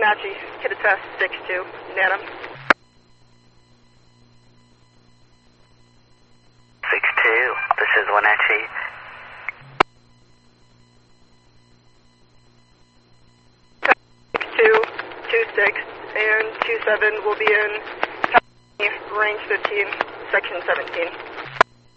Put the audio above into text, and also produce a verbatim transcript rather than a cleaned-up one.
Wenatchee, Kittitas six two, Nana. six two, this is Wenatchee. six two, two six, and two seven will be in range fifteen, section seventeen.